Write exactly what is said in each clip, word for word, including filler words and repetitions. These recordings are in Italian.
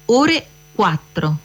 ore quattro.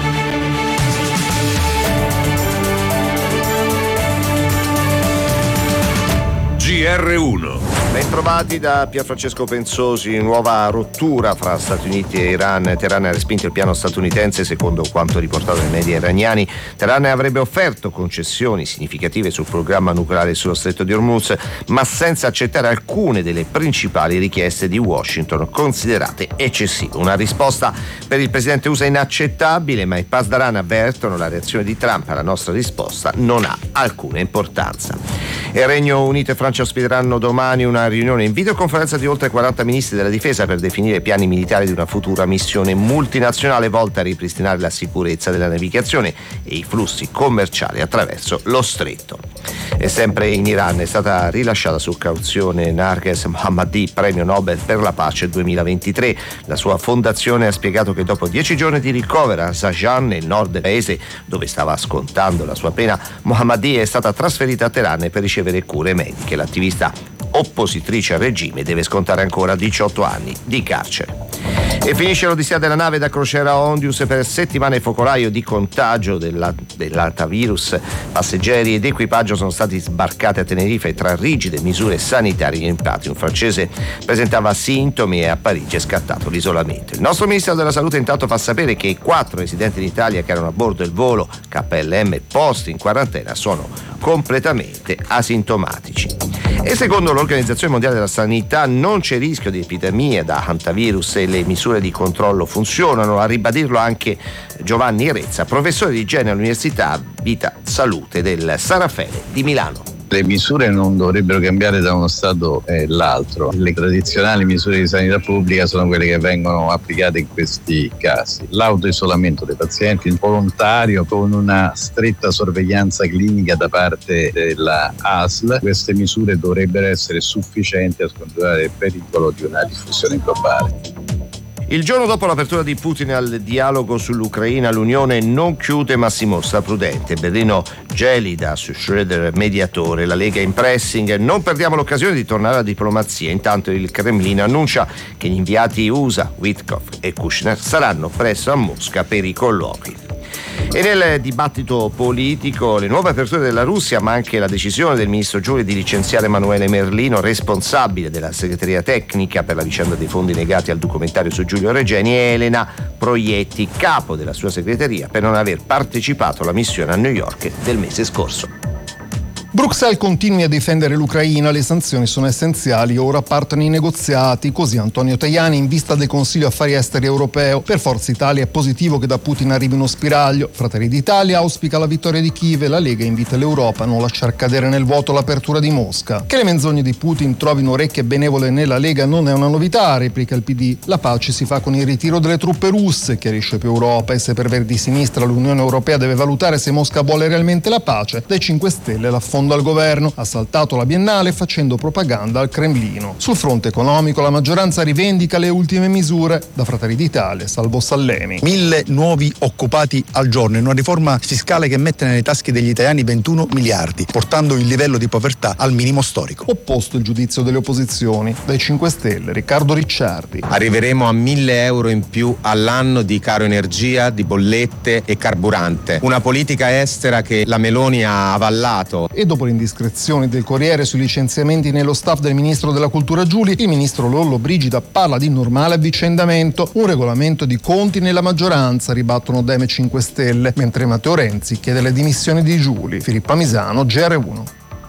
G R uno. Bentrovati da Pierfrancesco Pensosi. Nuova rottura fra Stati Uniti e Iran. Teheran ha respinto il piano statunitense. Secondo quanto riportato dai media iraniani, Teheran avrebbe offerto concessioni significative sul programma nucleare sullo stretto di Hormuz, ma senza accettare alcune delle principali richieste di Washington, considerate eccessive. Una risposta per il presidente U S A inaccettabile, ma i Pasdaran avvertono la reazione di Trump alla nostra risposta non ha alcuna importanza. Il Regno Unito e Francia ospiteranno domani una riunione in videoconferenza di oltre quaranta ministri della difesa per definire piani militari di una futura missione multinazionale volta a ripristinare la sicurezza della navigazione e i flussi commerciali attraverso lo stretto. E sempre in Iran è stata rilasciata su cauzione Narges Mohammadi, premio Nobel per la pace duemilaventitré. La sua fondazione ha spiegato che dopo dieci giorni di ricovero a Zajan, nel nord del paese dove stava scontando la sua pena, Mohammadi è stata trasferita a Teheran per ricevere cure mediche. L'attivista oppositrice al regime deve scontare ancora diciotto anni di carcere. E finisce l'odissea della nave da crociera Ondius. Per settimane focolaio di contagio della, dell'hantavirus. Passeggeri ed equipaggio sono stati sbarcati a Tenerife tra rigide misure sanitarie e impatti. Un francese presentava sintomi e a Parigi è scattato l'isolamento. Il nostro ministro della salute intanto fa sapere che i quattro residenti in Italia che erano a bordo del volo K L M posti in quarantena sono completamente asintomatici. E secondo l'Organizzazione Mondiale della Sanità non c'è rischio di epidemia da hantavirus e le misure di controllo funzionano. A ribadirlo anche Giovanni Rezza, professore di igiene all'Università Vita Salute del San Raffaele di Milano. Le misure non dovrebbero cambiare da uno stato all'altro. Le tradizionali misure di sanità pubblica sono quelle che vengono applicate in questi casi. L'autoisolamento dei pazienti volontario con una stretta sorveglianza clinica da parte della A S L. Queste misure dovrebbero essere sufficienti a scongiurare il pericolo di una diffusione globale. Il giorno dopo l'apertura di Putin al dialogo sull'Ucraina, l'Unione non chiude ma si mostra prudente. Berlino gelida su Schröder mediatore, la Lega in pressing. Non perdiamo l'occasione di tornare alla diplomazia. Intanto il Cremlino annuncia che gli inviati U S A, Witkoff e Kushner, saranno presto a Mosca per i colloqui. E nel dibattito politico le nuove aperture della Russia, ma anche la decisione del ministro Giuli di licenziare Emanuele Merlino, responsabile della segreteria tecnica per la vicenda dei fondi negati al documentario su Giulio Regeni, e Elena Proietti, capo della sua segreteria, per non aver partecipato alla missione a New York del mese scorso. Bruxelles continui a difendere l'Ucraina, le sanzioni sono essenziali, ora partono i negoziati, così Antonio Tajani in vista del Consiglio Affari Esteri europeo. Per Forza Italia è positivo che da Putin arrivi uno spiraglio. Fratelli d'Italia auspica la vittoria di Kiev e la Lega invita l'Europa a non lasciar cadere nel vuoto l'apertura di Mosca. Che le menzogne di Putin trovino orecchie benevole nella Lega non è una novità, replica il P D. La pace si fa con il ritiro delle truppe russe, chiarisce più Europa, e se per Verdi Sinistra l'Unione Europea deve valutare se Mosca vuole realmente la pace, dai cinque Stelle l'affonda al governo, ha saltato la Biennale facendo propaganda al Cremlino. Sul fronte economico la maggioranza rivendica le ultime misure, da Fratelli d'Italia salvo Sallemi. Mille nuovi occupati al giorno in una riforma fiscale che mette nelle tasche degli italiani ventuno miliardi, portando il livello di povertà al minimo storico. Opposto il giudizio delle opposizioni, dai cinque Stelle Riccardo Ricciardi. Arriveremo a mille euro in più all'anno di caro energia, di bollette e carburante. Una politica estera che la Meloni ha avallato. E dopo le indiscrezioni del Corriere sui licenziamenti nello staff del ministro della cultura Giuli, il ministro Lollobrigida parla di normale avvicendamento, un regolamento di conti nella maggioranza, ribattono Dem e cinque Stelle, mentre Matteo Renzi chiede le dimissioni di Giuli. Filippa Misano, G R uno.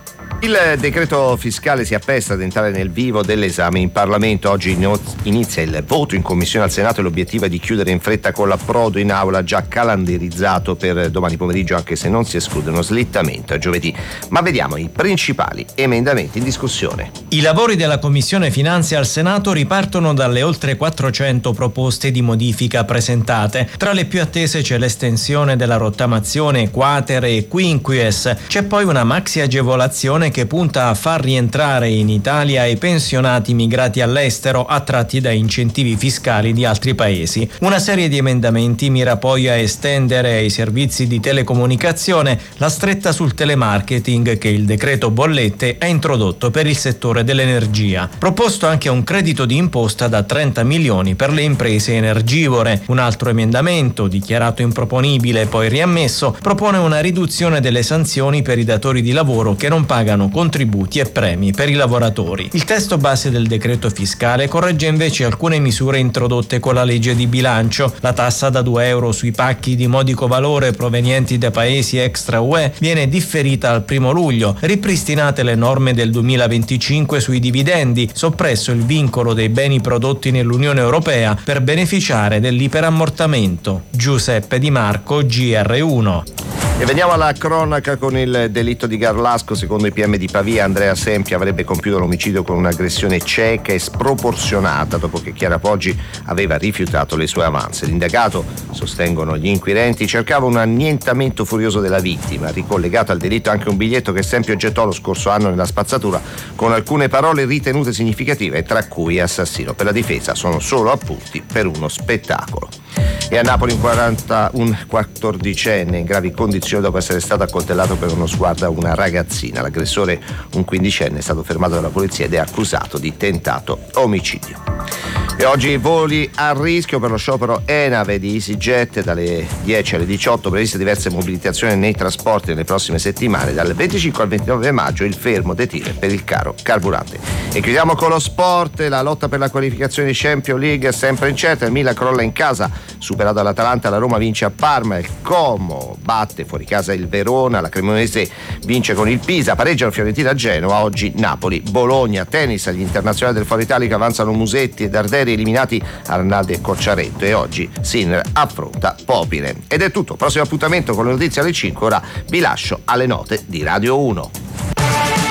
Il decreto fiscale si appresta ad entrare nel vivo dell'esame in Parlamento. Oggi inizia il voto in Commissione al Senato e l'obiettivo è di chiudere in fretta con l'approdo in aula già calendarizzato per domani pomeriggio, anche se non si esclude uno slittamento a giovedì. Ma vediamo i principali emendamenti in discussione. I lavori della Commissione Finanze al Senato ripartono dalle oltre quattrocento proposte di modifica presentate. Tra le più attese c'è l'estensione della rottamazione quater e quinquies. C'è poi una maxi agevolazione un'operazione che punta a far rientrare in Italia i pensionati migrati all'estero attratti da incentivi fiscali di altri paesi. Una serie di emendamenti mira poi a estendere ai servizi di telecomunicazione la stretta sul telemarketing che il decreto bollette ha introdotto per il settore dell'energia. Proposto anche un credito di imposta da trenta milioni per le imprese energivore. Un altro emendamento, dichiarato improponibile e poi riammesso, propone una riduzione delle sanzioni per i datori di lavoro che non pagano contributi e premi per i lavoratori. Il testo base del decreto fiscale corregge invece alcune misure introdotte con la legge di bilancio. La tassa da due euro sui pacchi di modico valore provenienti da paesi extra U E viene differita al primo luglio, ripristinate le norme del duemilaventicinque sui dividendi, soppresso il vincolo dei beni prodotti nell'Unione Europea per beneficiare dell'iperammortamento. Giuseppe Di Marco, G R uno. E veniamo alla cronaca con il delitto di Garlasco. Secondo i P M di Pavia, Andrea Sempi avrebbe compiuto l'omicidio con un'aggressione cieca e sproporzionata dopo che Chiara Poggi aveva rifiutato le sue avanze. L'indagato, sostengono gli inquirenti, cercava un annientamento furioso della vittima. Ricollegato al delitto anche un biglietto che Sempi oggettò lo scorso anno nella spazzatura con alcune parole ritenute significative, tra cui assassino. Per la difesa sono solo appunti per uno spettacolo. E a Napoli un, quaranta, un quattordicenne in gravi condizioni dopo essere stato accoltellato per uno sguardo a una ragazzina. L'aggressore, un quindicenne, è stato fermato dalla polizia ed è accusato di tentato omicidio. E oggi voli a rischio per lo sciopero ENAV di EasyJet dalle dieci alle diciotto, previste diverse mobilitazioni nei trasporti nelle prossime settimane. Dal venticinque al ventinove maggio il fermo detine per il caro carburante. E chiudiamo con lo sport. La lotta per la qualificazione di Champions League è sempre incerta. Il Milan crolla in casa, superato dall'Atalanta. La Roma vince a Parma, il Como batte fuori casa il Verona, la Cremonese vince con il Pisa, pareggiano Fiorentina a Genova. Oggi Napoli, Bologna. Tennis, agli internazionali del Foro Italico avanzano Musetti e Darderi, eliminati Arnaldi e Cocciaretto, e oggi Sinner affronta Popine. Ed è tutto, prossimo appuntamento con le notizie alle cinque. Ora vi lascio alle note di Radio uno.